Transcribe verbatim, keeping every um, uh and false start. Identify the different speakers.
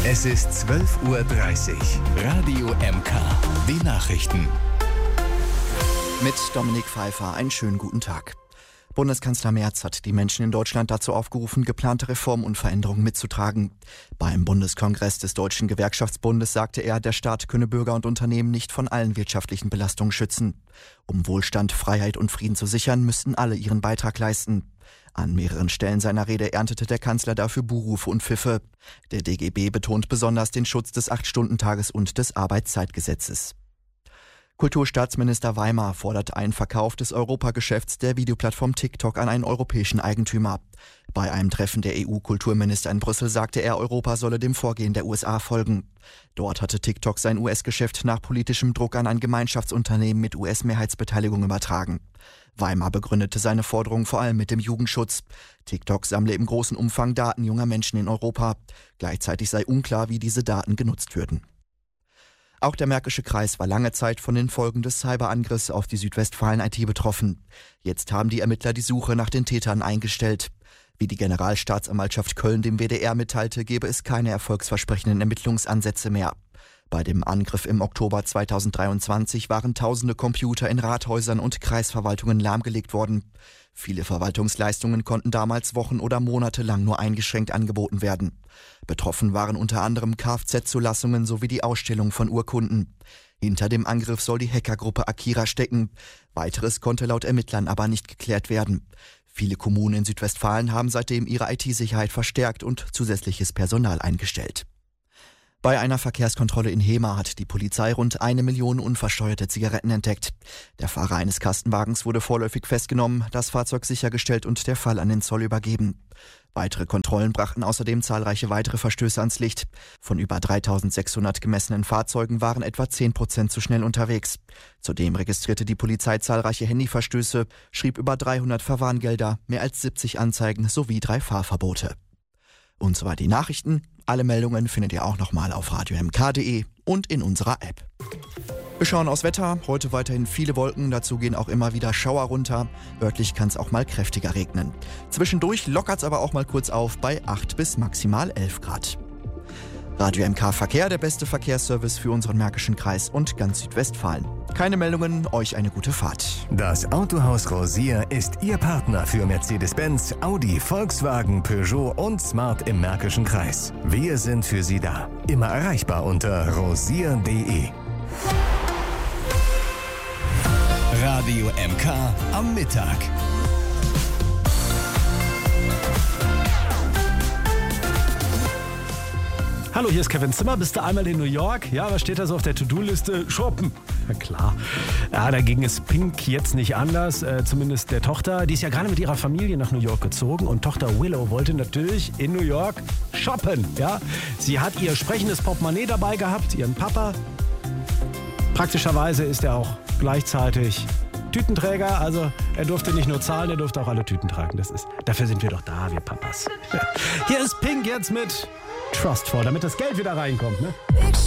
Speaker 1: Es ist zwölf Uhr dreißig. Radio M K. Die Nachrichten.
Speaker 2: Mit Dominik Pfeiffer einen schönen guten Tag. Bundeskanzler Merz hat die Menschen in Deutschland dazu aufgerufen, geplante Reformen und Veränderungen mitzutragen. Beim Bundeskongress des Deutschen Gewerkschaftsbundes sagte er, der Staat könne Bürger und Unternehmen nicht von allen wirtschaftlichen Belastungen schützen. Um Wohlstand, Freiheit und Frieden zu sichern, müssten alle ihren Beitrag leisten. An mehreren Stellen seiner Rede erntete der Kanzler dafür Buhrufe und Pfiffe. Der D G B betont besonders den Schutz des acht-Stunden-Tages und des Arbeitszeitgesetzes. Kulturstaatsminister Weimar fordert einen Verkauf des Europageschäfts der Videoplattform TikTok an einen europäischen Eigentümer. Bei einem Treffen der E U-Kulturminister in Brüssel sagte er, Europa solle dem Vorgehen der U S A folgen. Dort hatte TikTok sein U S-Geschäft nach politischem Druck an ein Gemeinschaftsunternehmen mit U S-Mehrheitsbeteiligung übertragen. Weimar begründete seine Forderung vor allem mit dem Jugendschutz. TikTok sammle im großen Umfang Daten junger Menschen in Europa. Gleichzeitig sei unklar, wie diese Daten genutzt würden. Auch der Märkische Kreis war lange Zeit von den Folgen des Cyberangriffs auf die Südwestfalen-I T betroffen. Jetzt haben die Ermittler die Suche nach den Tätern eingestellt. Wie die Generalstaatsanwaltschaft Köln dem W D R mitteilte, gebe es keine erfolgsversprechenden Ermittlungsansätze mehr. Bei dem Angriff im Oktober zweitausenddreiundzwanzig waren tausende Computer in Rathäusern und Kreisverwaltungen lahmgelegt worden. Viele Verwaltungsleistungen konnten damals Wochen oder Monate lang nur eingeschränkt angeboten werden. Betroffen waren unter anderem Kfz-Zulassungen sowie die Ausstellung von Urkunden. Hinter dem Angriff soll die Hackergruppe Akira stecken. Weiteres konnte laut Ermittlern aber nicht geklärt werden. Viele Kommunen in Südwestfalen haben seitdem ihre I T-Sicherheit verstärkt und zusätzliches Personal eingestellt. Bei einer Verkehrskontrolle in Hemer hat die Polizei rund eine Million unversteuerte Zigaretten entdeckt. Der Fahrer eines Kastenwagens wurde vorläufig festgenommen, das Fahrzeug sichergestellt und der Fall an den Zoll übergeben. Weitere Kontrollen brachten außerdem zahlreiche weitere Verstöße ans Licht. Von über dreitausendsechshundert gemessenen Fahrzeugen waren etwa zehn Prozent zu schnell unterwegs. Zudem registrierte die Polizei zahlreiche Handyverstöße, schrieb über dreihundert Verwarngelder, mehr als siebzig Anzeigen sowie drei Fahrverbote. Und soweit die Nachrichten. Alle Meldungen findet ihr auch nochmal auf radio m k punkt d e und in unserer App. Wir schauen aufs Wetter. Heute weiterhin viele Wolken, dazu gehen auch immer wieder Schauer runter. Örtlich kann es auch mal kräftiger regnen. Zwischendurch lockert es aber auch mal kurz auf bei acht bis maximal elf Grad. Radio M K Verkehr, der beste Verkehrsservice für unseren Märkischen Kreis und ganz Südwestfalen. Keine Meldungen, euch eine gute Fahrt.
Speaker 1: Das Autohaus Rosier ist Ihr Partner für Mercedes-Benz, Audi, Volkswagen, Peugeot und Smart im Märkischen Kreis. Wir sind für Sie da. Immer erreichbar unter rosier punkt d e. Radio M K am Mittag.
Speaker 3: Hallo, hier ist Kevin Zimmer. Bist du einmal in New York? Ja, was steht da so auf der To-Do-Liste? Shoppen. Na klar. Ja, da ging es Pink jetzt nicht anders. Äh, zumindest der Tochter. Die ist ja gerade mit ihrer Familie nach New York gezogen. Und Tochter Willow wollte natürlich in New York shoppen. Ja? Sie hat ihr sprechendes Portemonnaie dabei gehabt, ihren Papa. Praktischerweise ist er auch gleichzeitig Tütenträger. Also er durfte nicht nur zahlen, er durfte auch alle Tüten tragen. Das ist, dafür sind wir doch da, wir Papas. Hier ist Pink jetzt mit Trustful, damit das Geld wieder reinkommt, ne?